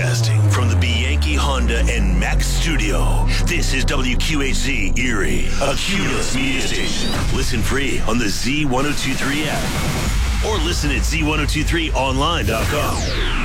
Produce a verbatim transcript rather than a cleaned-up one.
Broadcasting from the Bianchi Honda and Mack studio. This is W Q H Z Erie, a Cumulus media station. Listen free on the Z ten twenty-three app or listen at Z ten twenty-three online dot com.